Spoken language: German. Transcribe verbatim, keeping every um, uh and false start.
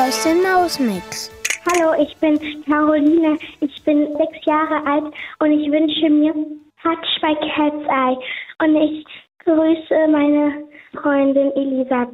hörst den Mausmix. Hallo, ich bin Caroline, ich bin sechs Jahre alt und ich wünsche mir Hutch bei Cat's Eye und ich grüße meine Freundin Elisabeth.